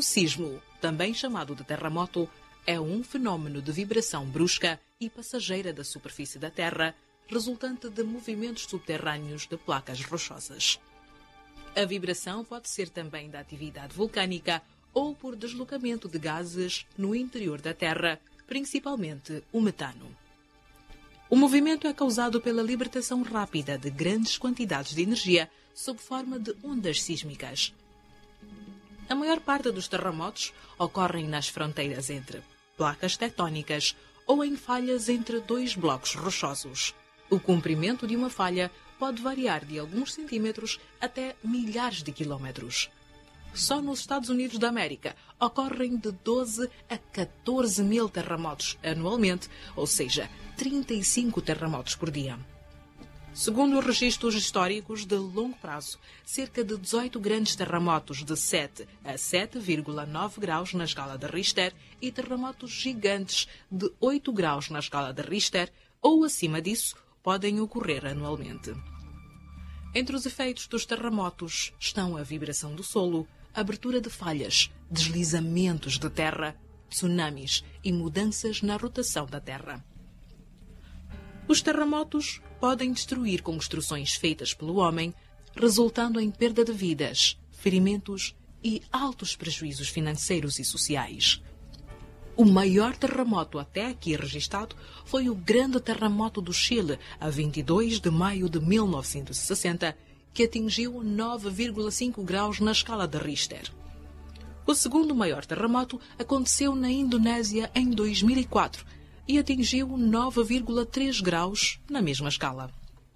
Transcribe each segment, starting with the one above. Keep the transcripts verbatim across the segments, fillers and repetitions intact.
sismo, também chamado de terremoto, é um fenómeno de vibração brusca e passageira da superfície da Terra, resultante de movimentos subterrâneos de placas rochosas. A vibração pode ser também da atividade vulcânica ou por deslocamento de gases no interior da Terra, principalmente o metano. O movimento é causado pela libertação rápida de grandes quantidades de energia sob forma de ondas sísmicas. A maior parte dos terremotos ocorrem nas fronteiras entre placas tectónicas ou em falhas entre dois blocos rochosos. O comprimento de uma falha pode variar de alguns centímetros até milhares de quilómetros. Só nos Estados Unidos da América ocorrem de doze a catorze mil terremotos anualmente, ou seja, trinta e cinco terremotos por dia. Segundo os registros históricos de longo prazo, cerca de dezoito grandes terremotos de sete a sete vírgula nove graus na escala de Richter e terremotos gigantes de oito graus na escala de Richter ou acima disso podem ocorrer anualmente. Entre os efeitos dos terremotos estão a vibração do solo, abertura de falhas, deslizamentos de terra, tsunamis e mudanças na rotação da Terra. Os terremotos podem destruir construções feitas pelo homem, resultando em perda de vidas, ferimentos e altos prejuízos financeiros e sociais. O maior terremoto até aqui registado foi o Grande Terremoto do Chile, a vinte e dois de maio de mil novecentos e sessenta, que atingiu nove vírgula cinco graus na escala de Richter. O segundo maior terremoto aconteceu na Indonésia em dois mil e quatro e atingiu nove vírgula três graus na mesma escala.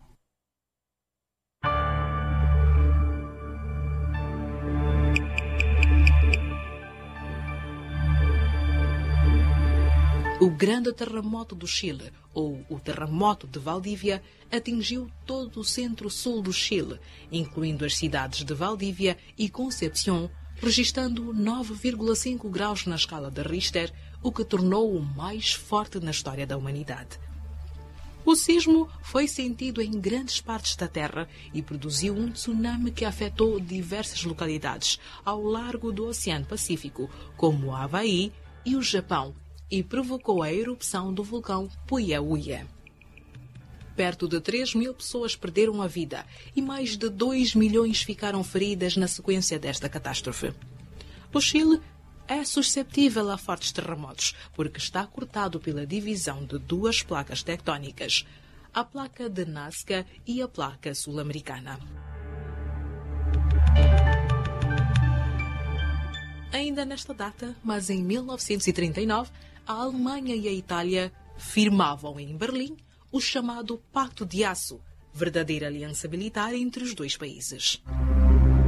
O Grande Terremoto do Chile, ou o Terremoto de Valdívia, atingiu todo o centro-sul do Chile, incluindo as cidades de Valdívia e Concepción, registrando nove vírgula cinco graus na escala de Richter, o que tornou o mais forte na história da humanidade. O sismo foi sentido em grandes partes da Terra e produziu um tsunami que afetou diversas localidades ao largo do Oceano Pacífico, como o Havaí e o Japão, e provocou a erupção do vulcão Puya-Uya. Perto de três mil pessoas perderam a vida e mais de dois milhões ficaram feridas na sequência desta catástrofe. O Chile é suscetível a fortes terremotos porque está cortado pela divisão de duas placas tectónicas, a placa de Nazca e a placa sul-americana. Ainda nesta data, mas em mil novecentos e trinta e nove, a Alemanha e a Itália firmavam em Berlim o chamado Pacto de Aço, verdadeira aliança militar entre os dois países.